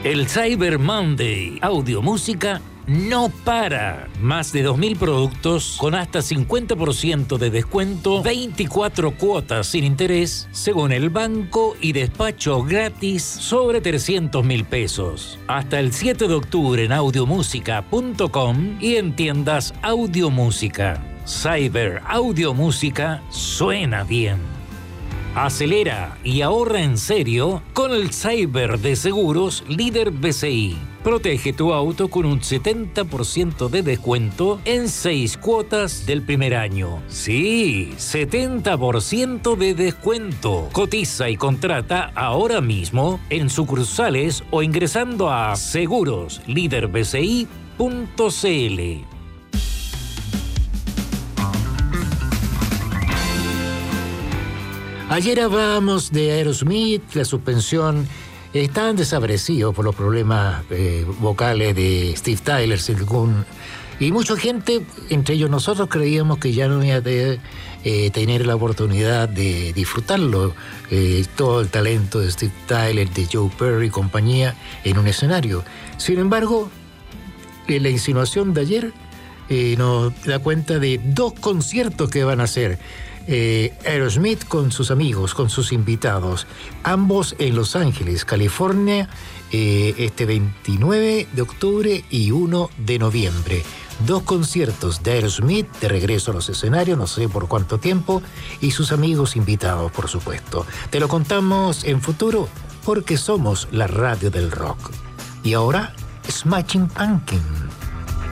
El Cyber Monday, audiomúsica, no para. Más de 2.000 productos con hasta 50% de descuento, 24 cuotas sin interés, según el banco, y despacho gratis sobre 300.000 pesos. Hasta el 7 de octubre en audiomúsica.com y en tiendas Audiomúsica. Cyber Audiomúsica suena bien. Acelera y ahorra en serio con el Cyber de Seguros Líder BCI. Protege tu auto con un 70% de descuento en 6 cuotas del primer año. Sí, 70% de descuento. Cotiza y contrata ahora mismo en sucursales o ingresando a segurosliderbci.cl. Ayer hablábamos de Aerosmith, la suspensión. Estaban desaparecidos por los problemas vocales de Steve Tyler, y mucha gente, entre ellos nosotros, creíamos que ya no iba a tener la oportunidad de disfrutarlo, todo el talento de Steve Tyler, de Joe Perry y compañía en un escenario. Sin embargo, la insinuación de ayer nos da cuenta de 2 conciertos que van a hacer. Aerosmith con sus amigos, con sus invitados, ambos en Los Ángeles, California, este 29 de octubre y 1 de noviembre. 2 conciertos de Aerosmith de regreso a los escenarios, no sé por cuánto tiempo, y sus amigos invitados, por supuesto. Te lo contamos en futuro porque somos la radio del rock. Y ahora, Smashing Pumpkins.